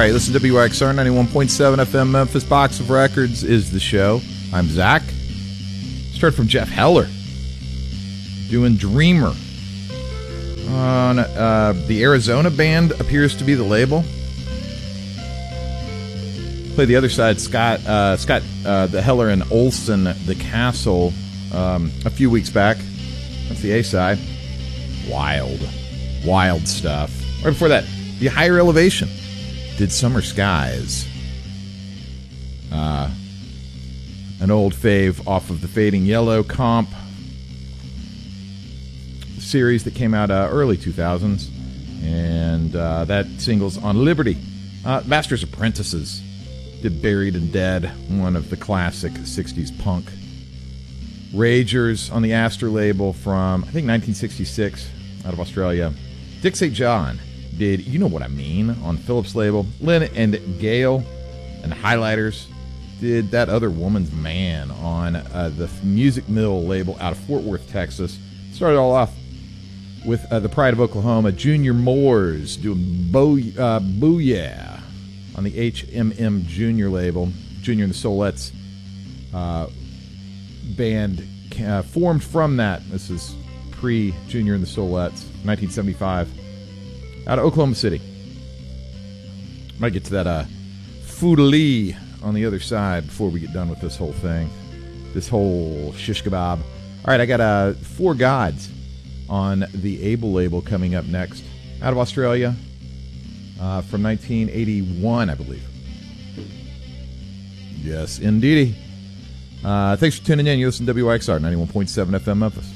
right, listen to WXR 91.7 FM Memphis. Box of Records is the show. I'm Zach. Start from Jeff Heller doing Dreamer on the Arizona Band appears to be the label. Play the other side, Scott, the Heller and Olson, The Castle, a few weeks back. That's the A side. Wild stuff. Right before that, the Higher Elevation did Summer Skies. An old fave off of the Fading Yellow comp series that came out early 2000s. And that single's on Liberty. Master's Apprentices did Buried and Dead, one of the classic 60s punk. Ragers on the Astor label from, I think, 1966 out of Australia. Dick St. John did You Know What I Mean on Phillips label. Lynn and Gail and Highlighters did That Other Woman's Man on the Music Mill label out of Fort Worth, Texas. Started all off with the Pride of Oklahoma. Junior Moores doing Booyah on the HMM Junior label. Junior and the Soulettes band formed from that. This is pre-Junior and the Soulettes, 1975, out of Oklahoma City. Might get to that Foodlee on the other side before we get done with this whole thing, this whole shish kebab. All right, I got Four Gods on the Able label coming up next, out of Australia, from 1981, I believe. Yes, indeedy. Thanks for tuning in. You listen to WXR 91.7 FM Memphis.